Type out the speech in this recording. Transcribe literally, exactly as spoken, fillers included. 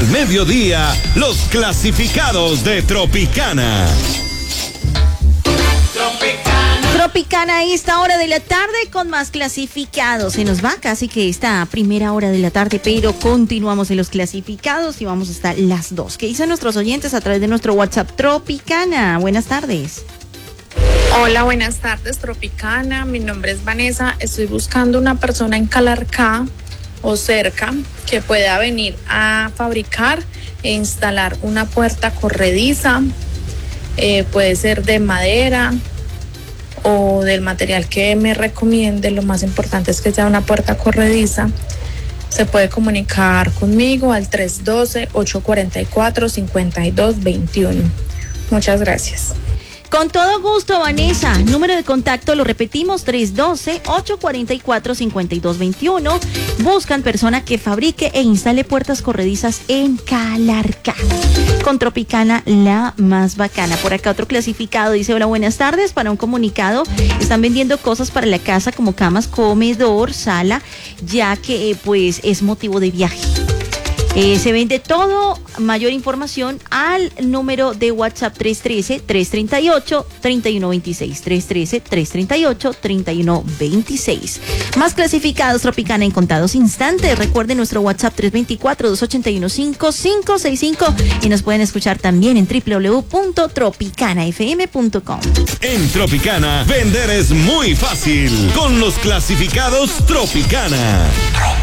mediodía, los clasificados de Tropicana. Tropicana. Tropicana a esta hora de la tarde con más clasificados. Se nos va casi que esta primera hora de la tarde, pero continuamos en los clasificados y vamos hasta las dos. ¿Qué dicen nuestros oyentes a través de nuestro WhatsApp Tropicana? Buenas tardes. Hola, buenas tardes, Tropicana. Mi nombre es Vanessa. Estoy buscando una persona en Calarcá o cerca que pueda venir a fabricar e instalar una puerta corrediza. Eh, puede ser de madera o del material que me recomiende. Lo más importante es que sea una puerta corrediza. Se puede comunicar conmigo al tres uno dos, ocho cuatro cuatro, cinco dos dos uno. Muchas gracias. Con todo gusto, Vanessa. Número de contacto, lo repetimos, tres uno dos, ocho cuatro cuatro, cinco dos dos uno. Buscan persona que fabrique e instale puertas corredizas en Calarcá. Con Tropicana, la más bacana. Por acá otro clasificado dice, hola, buenas tardes. Para un comunicado, están vendiendo cosas para la casa como camas, comedor, sala, ya que pues es motivo de viaje. Eh, se vende todo. Mayor información al número de WhatsApp tres uno tres, tres tres ocho, tres uno dos seis, tres uno tres, tres tres ocho, tres uno dos seis. Más clasificados Tropicana en contados instantes. Recuerden nuestro WhatsApp tres dos cuatro, dos ocho uno, cinco cinco seis cinco y nos pueden escuchar también en w w w punto tropicana f m punto com. En Tropicana, vender es muy fácil con los clasificados Tropicana.